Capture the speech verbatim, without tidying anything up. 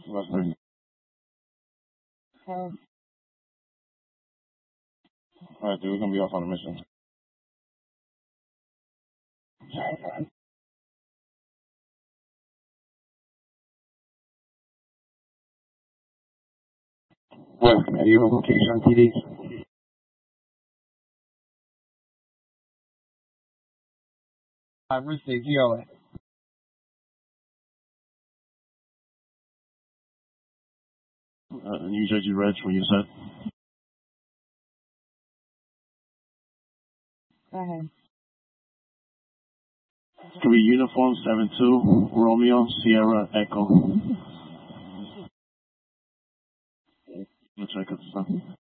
Western. So, Alright, dude, we're gonna be off on a mission. sorry, man. What, man? You have a location on T V? Uh, Rooster, zero it. Uh, New Jersey Reds, what you said? Go ahead. It's gonna be Uniform seven two, Romeo, Sierra, Echo. Let's check it.